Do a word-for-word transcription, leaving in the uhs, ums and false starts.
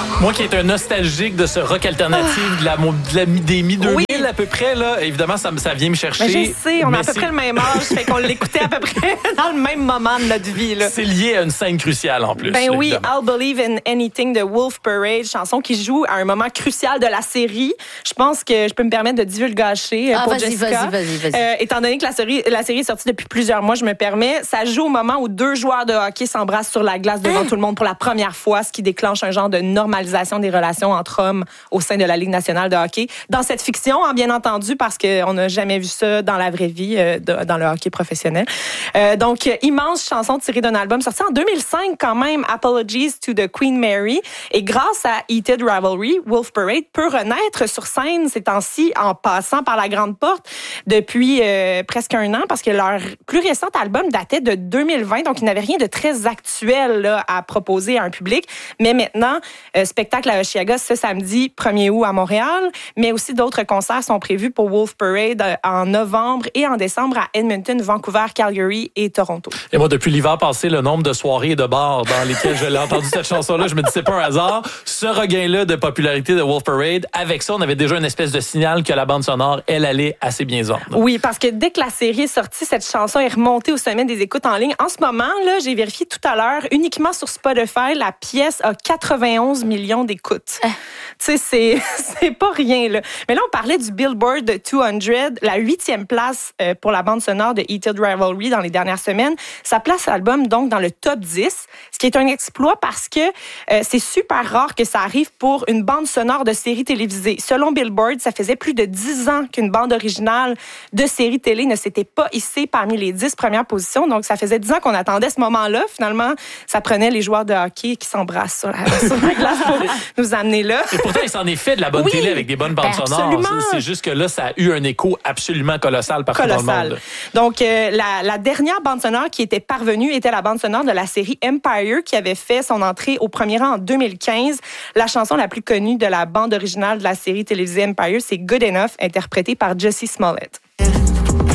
Moi qui est un nostalgique de ce rock alternatif de la, de la, des mi deux mille oui. à peu près, là, évidemment, ça, ça vient me chercher. Mais je sais, on a à peu près le même âge, fait qu'on l'écoutait à peu près dans le même moment de notre vie. Là. C'est lié à une scène cruciale en plus. Ben là, oui, évidemment. I'll Believe in Anything de Wolf Parade, chanson qui joue à un moment crucial de la série. Je pense que je peux me permettre de divulgacher ah, pour vas-y, Jessica. Vas-y, vas-y, vas-y. Euh, étant donné que la série, la série est sortie depuis plusieurs mois, je me permets, ça joue au moment où deux joueurs de hockey s'embrassent sur la glace devant hein? tout le monde pour la première fois, ce qui déclenche un genre de normalisation des relations entre hommes au sein de la Ligue nationale de hockey. Dans cette fiction, hein, bien entendu, parce qu'on n'a jamais vu ça dans la vraie vie, euh, de, dans le hockey professionnel. Euh, donc, euh, immense chanson tirée d'un album sorti en deux mille cinq quand même, Apologies to the Queen Mary. Et grâce à Heated Rivalry, Wolf Parade peut renaître sur scène ces temps-ci en passant par la grande porte depuis euh, presque un an, parce que leur plus récent album datait de deux mille vingt, donc ils n'avaient rien de très actuel là, à proposer à un public. Mais maintenant, euh, spectacle à Osheaga ce samedi premier août à Montréal, mais aussi d'autres concerts sont prévus pour Wolf Parade en novembre et en décembre à Edmonton, Vancouver, Calgary et Toronto. Et moi, depuis l'hiver passé, le nombre de soirées et de bars dans lesquelles je l'ai entendu cette chanson-là, je me dis c'est pas un hasard. Ce regain-là de popularité de Wolf Parade, avec ça, on avait déjà une espèce de signal que la bande sonore, elle, allait assez bien vendre. Oui, parce que dès que la série est sortie, cette chanson est remontée au sommet des écoutes en ligne. En ce moment, là, j'ai vérifié tout à l'heure, uniquement sur Spotify, la pièce a quatre-vingt-onze millions d'écoutes. Euh. Tu sais, c'est, c'est pas rien, là. Mais là, on parlait du Billboard deux cents, la huitième place euh, pour la bande sonore de Heated Rivalry dans les dernières semaines. Ça place l'album, donc, dans le top dix, ce qui est un exploit parce que euh, c'est super rare que ça arrive pour une bande sonore de série télévisée. Selon Billboard, ça faisait plus de dix ans qu'une bande originale de série télé ne s'était pas hissée parmi les dix premières positions. Donc, ça faisait dix ans qu'on attendait ce moment-là. Finalement, ça prenait les joueurs de hockey qui s'embrassent sur la, sur la glace pour nous amener là. Et pourtant, il s'en est fait de la bonne oui, télé avec des bonnes bandes ben sonores. Absolument. C'est juste que là, ça a eu un écho absolument colossal partout colossal. dans le monde. Donc, euh, la, la dernière bande sonore qui était parvenue était la bande sonore de la série Empire qui avait fait son entrée au premier rang en deux mille quinze. La chanson la plus connue de la bande originale de la série télévisée Empire, c'est Good Enough, interprétée par Jussie Smollett.